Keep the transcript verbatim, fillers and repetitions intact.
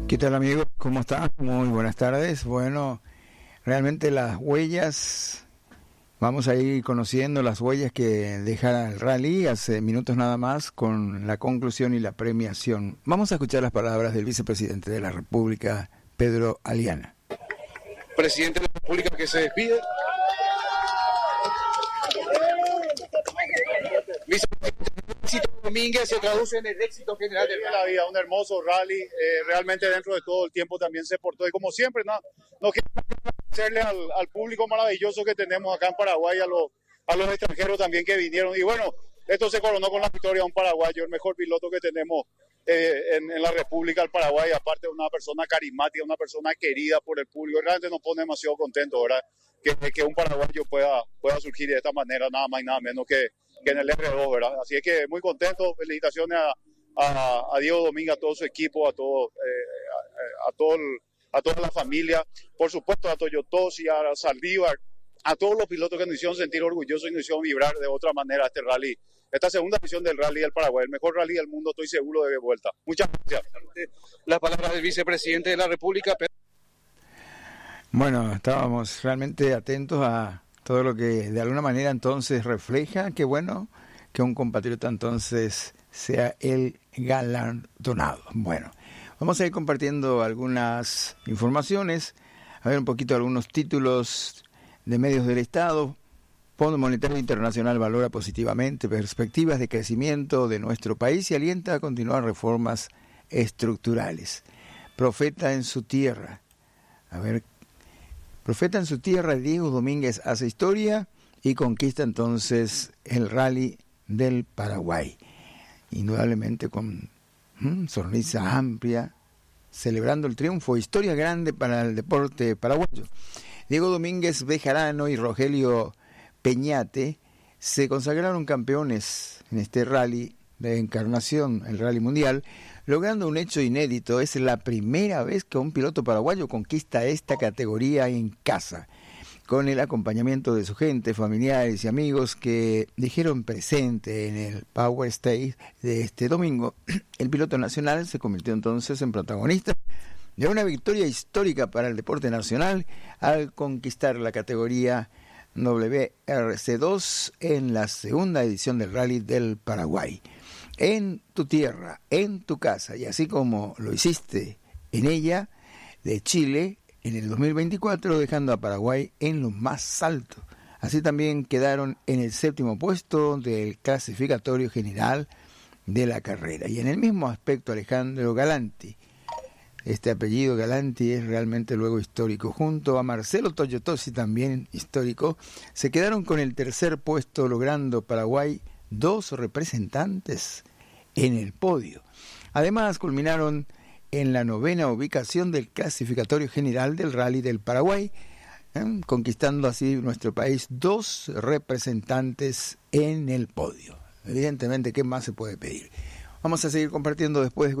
¿Qué tal, amigos? ¿Cómo están? Muy buenas tardes. Bueno, realmente las huellas, vamos a ir conociendo las huellas que deja el rally hace minutos nada más con la conclusión y la premiación. Vamos a escuchar las palabras del vicepresidente de la República, Pedro Aliana. Presidente de la República que se despide. Vicepresidente Domínguez se traduce en el éxito general de la vida, un hermoso rally, eh, realmente dentro de todo el tiempo también se portó y como siempre, no, no quiero agradecerle al, al público maravilloso que tenemos acá en Paraguay, a los, a los extranjeros también que vinieron y bueno, esto se coronó con la victoria de un paraguayo, el mejor piloto que tenemos eh, en, en la República del Paraguay, aparte de una persona carismática, una persona querida por el público, realmente nos pone demasiado contentos, ¿verdad? Que, que un paraguayo pueda, pueda surgir de esta manera, nada más y nada menos que que en el R dos, ¿verdad? Así es que muy contento, felicitaciones a, a, a Diego Domínguez, a todo su equipo, a todo, eh, a, a, todo el, a toda la familia, por supuesto a Toyotosi, a Saldívar, a todos los pilotos que nos hicieron sentir orgullosos y nos hicieron vibrar de otra manera este rally, esta segunda edición del Rally del Paraguay, el mejor rally del mundo, estoy seguro de vuelta. Muchas gracias. Las palabras del vicepresidente de la República. Bueno, estábamos realmente atentos a todo lo que de alguna manera entonces refleja que bueno, que un compatriota entonces sea el galardonado. Bueno, vamos a ir compartiendo algunas informaciones, a ver un poquito algunos títulos de medios del Estado. Fondo Monetario Internacional valora positivamente perspectivas de crecimiento de nuestro país y alienta a continuar reformas estructurales. Profeta en su tierra. A ver, Profeta en su tierra, Diego Domínguez hace historia y conquista entonces el Rally del Paraguay. Indudablemente con mmm, sonrisa amplia, celebrando el triunfo. Historia grande para el deporte paraguayo. Diego Domínguez Bejarano y Rogelio Peñate se consagraron campeones en este rally de Encarnación, el Rally Mundial, logrando un hecho inédito. Es la primera vez que un piloto paraguayo conquista esta categoría en casa, con el acompañamiento de su gente, familiares y amigos que dijeron presente en el Power Stage de este domingo. El piloto nacional se convirtió entonces en protagonista de una victoria histórica para el deporte nacional al conquistar la categoría W R C dos en la segunda edición del Rally del Paraguay. En tu tierra, en tu casa, y así como lo hiciste en ella, de Chile, en el dos mil veinticuatro, dejando a Paraguay en lo más alto. Así también quedaron en el séptimo puesto del clasificatorio general de la carrera. Y en el mismo aspecto, Alejandro Galanti, este apellido Galanti es realmente luego histórico, junto a Marcelo Toyotosi, también histórico, se quedaron con el tercer puesto, logrando Paraguay dos representantes en el podio. Además, culminaron en la novena ubicación del clasificatorio general del Rally del Paraguay, ¿eh? conquistando así nuestro país dos representantes en el podio. Evidentemente, ¿qué más se puede pedir? Vamos a seguir compartiendo después.